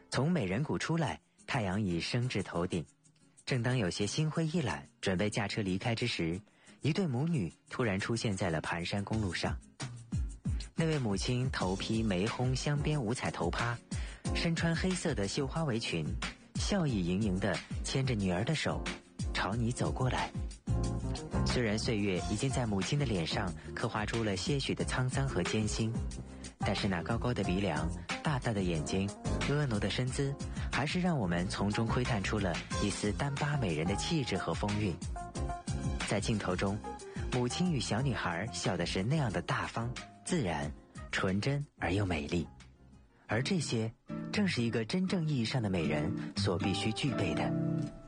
从美人谷出来，太阳已升至头顶。正当有些心灰意懒，准备驾车离开之时，一对母女突然出现在了盘山公路上。那位母亲头披玫红镶边五彩头帕，身穿黑色的绣花围裙，笑意盈盈地牵着女儿的手朝你走过来。虽然岁月已经在母亲的脸上刻画出了些许的沧桑和艰辛，但是那高高的鼻梁、大大的眼睛、婀娜的身姿，还是让我们从中窥探出了一丝丹巴美人的气质和风韵。在镜头中，母亲与小女孩笑的是那样的大方、自然、纯真而又美丽，而这些正是一个真正意义上的美人所必须具备的。